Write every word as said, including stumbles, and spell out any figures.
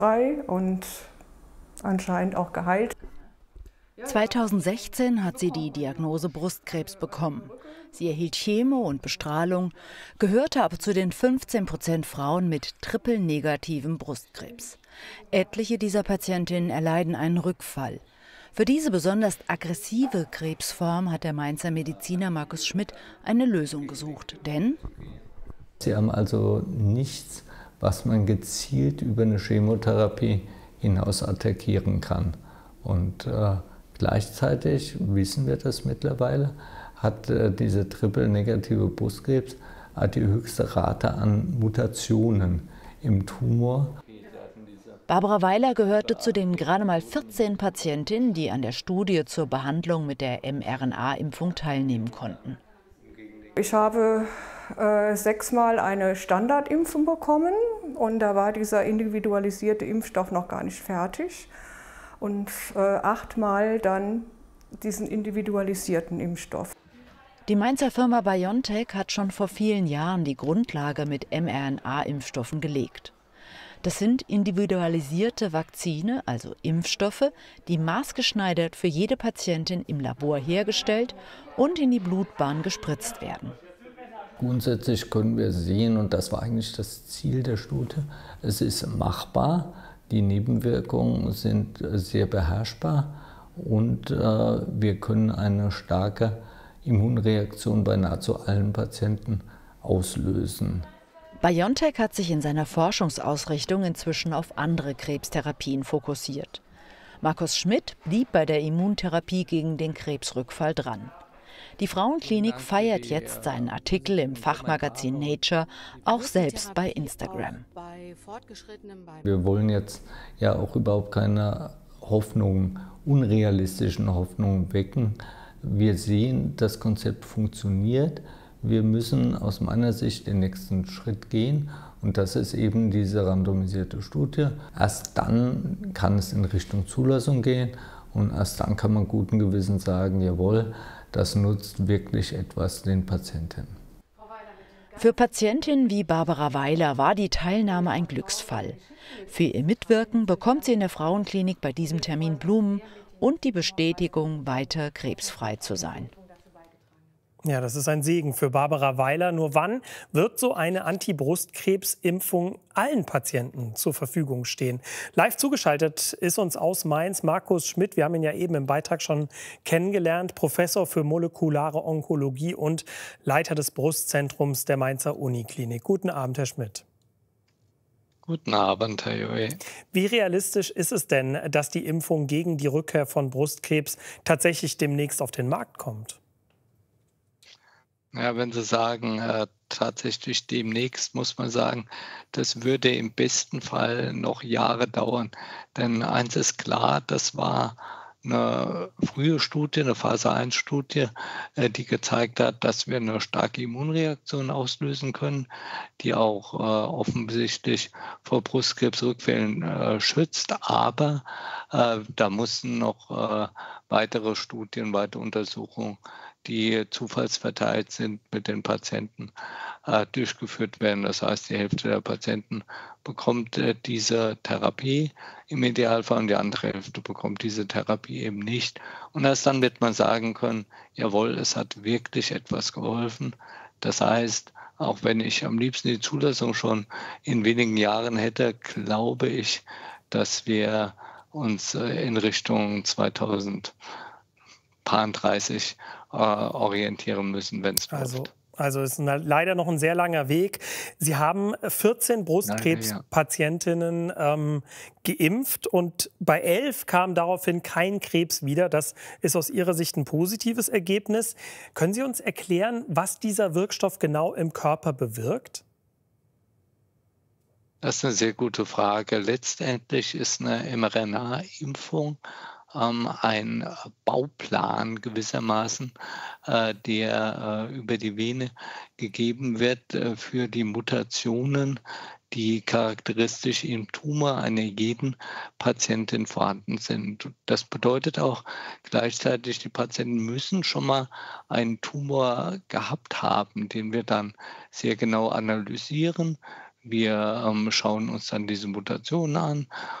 Und anscheinend auch geheilt. zweitausendsechzehn hat sie die Diagnose Brustkrebs bekommen. Sie erhielt Chemo und Bestrahlung, gehörte aber zu den fünfzehn Prozent Frauen mit triple-negativem Brustkrebs. Etliche dieser Patientinnen erleiden einen Rückfall. Für diese besonders aggressive Krebsform hat der Mainzer Mediziner Markus Schmidt eine Lösung gesucht. Denn sie haben also nichts, was man gezielt über eine Chemotherapie hinaus attackieren kann. Und äh, gleichzeitig, wissen wir das mittlerweile, hat äh, diese triple-negative Brustkrebs hat die höchste Rate an Mutationen im Tumor. Barbara Weiler gehörte zu den gerade mal vierzehn Patientinnen, die an der Studie zur Behandlung mit der mRNA-Impfung teilnehmen konnten. Ich habe äh, sechsmal eine Standardimpfung bekommen und da war dieser individualisierte Impfstoff noch gar nicht fertig. Und äh, achtmal dann diesen individualisierten Impfstoff. Die Mainzer Firma BioNTech hat schon vor vielen Jahren die Grundlage mit mRNA-Impfstoffen gelegt. Das sind individualisierte Vakzine, also Impfstoffe, die maßgeschneidert für jede Patientin im Labor hergestellt und in die Blutbahn gespritzt werden. Grundsätzlich können wir sehen, und das war eigentlich das Ziel der Studie, es ist machbar, die Nebenwirkungen sind sehr beherrschbar und äh, wir können eine starke Immunreaktion bei nahezu allen Patienten auslösen. BioNTech hat sich in seiner Forschungsausrichtung inzwischen auf andere Krebstherapien fokussiert. Markus Schmidt blieb bei der Immuntherapie gegen den Krebsrückfall dran. Die Frauenklinik feiert jetzt seinen Artikel im Fachmagazin Nature auch selbst bei Instagram. Wir wollen jetzt ja auch überhaupt keine Hoffnungen, unrealistischen Hoffnungen wecken. Wir sehen, das Konzept funktioniert. Wir müssen aus meiner Sicht den nächsten Schritt gehen und das ist eben diese randomisierte Studie. Erst dann kann es in Richtung Zulassung gehen und erst dann kann man guten Gewissens sagen, jawohl, das nutzt wirklich etwas den Patientinnen. Für Patientinnen wie Barbara Weiler war die Teilnahme ein Glücksfall. Für ihr Mitwirken bekommt sie in der Frauenklinik bei diesem Termin Blumen und die Bestätigung, weiter krebsfrei zu sein. Ja, das ist ein Segen für Barbara Weiler. Nur wann wird so eine Anti-Brustkrebs-Impfung allen Patienten zur Verfügung stehen? Live zugeschaltet ist uns aus Mainz Markus Schmidt. Wir haben ihn ja eben im Beitrag schon kennengelernt. Professor für molekulare Onkologie und Leiter des Brustzentrums der Mainzer Uniklinik. Guten Abend, Herr Schmidt. Guten Abend, Herr Joey. Wie realistisch ist es denn, dass die Impfung gegen die Rückkehr von Brustkrebs tatsächlich demnächst auf den Markt kommt? Ja, wenn Sie sagen, äh, tatsächlich demnächst, muss man sagen, das würde im besten Fall noch Jahre dauern. Denn eins ist klar, das war eine frühe Studie, eine Phase eins Studie, äh, die gezeigt hat, dass wir eine starke Immunreaktion auslösen können, die auch äh, offensichtlich vor Brustkrebsrückfällen äh, schützt. Aber äh, da mussten noch äh, weitere Studien, weitere Untersuchungen, die zufallsverteilt sind mit den Patienten, äh, durchgeführt werden. Das heißt, die Hälfte der Patienten bekommt äh, diese Therapie im Idealfall und die andere Hälfte bekommt diese Therapie eben nicht. Und erst dann wird man sagen können, jawohl, es hat wirklich etwas geholfen. Das heißt, auch wenn ich am liebsten die Zulassung schon in wenigen Jahren hätte, glaube ich, dass wir uns äh, in Richtung zweitausenddreißig äh, orientieren müssen, wenn es läuft. Also, also ist ein, leider noch ein sehr langer Weg. Sie haben vierzehn Brustkrebspatientinnen ähm, geimpft und bei elf kam daraufhin kein Krebs wieder. Das ist aus Ihrer Sicht ein positives Ergebnis. Können Sie uns erklären, was dieser Wirkstoff genau im Körper bewirkt? Das ist eine sehr gute Frage. Letztendlich ist eine mRNA-Impfung ähm, ein Bauplan gewissermaßen, äh, der äh, über die Vene gegeben wird äh, für die Mutationen, die charakteristisch im Tumor einer jeden Patientin vorhanden sind. Das bedeutet auch gleichzeitig, die Patienten müssen schon mal einen Tumor gehabt haben, den wir dann sehr genau analysieren. Wir ähm, schauen uns dann diese Mutationen an